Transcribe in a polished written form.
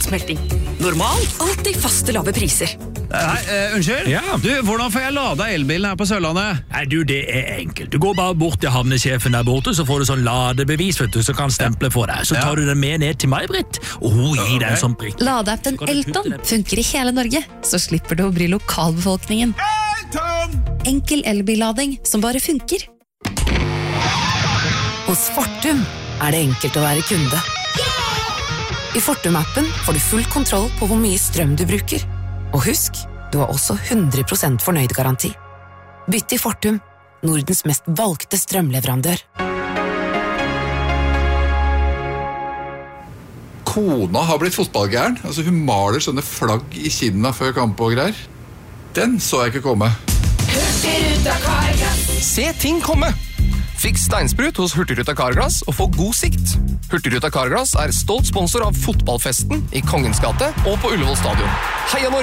avsmelting. Normal, alltid faste lave priser. Unnskyld? Ja. Du, hvordan får jeg lada elbilen her på Sørlandet? Nei, du, det enkelt. Du går bare bort til havnesjefen der borte, så får du sånn ladebevis, vet du, så kan stemple for deg. Så tar du den med ned til meg, Britt, og hun gir deg en sånn prikk. Ladeappen Elton funker i hele Norge, så slipper du å bry lokalbefolkningen. Enkel elbillading som bare funker. Hos Fortum det enkelt å være kunde. I Fortum-appen får du full kontroll på hvor mye strøm du bruker. Og husk, du har også 100% fornøyd-garanti. Bytt til Fortum, Nordens mest valgte strømleverandør. Kona har blitt fotballgæren. Altså, hun maler sånne flagg i kinna før kamp og greier. Den så jeg ikke komme. Se ting komme! Fiks steinsprut hos Hurtigruta Carglass og få god sikt. Hurtigruta Carglass stolt sponsor av fotballfesten i Kongens gate og på Ullevål stadion. Heia Norge!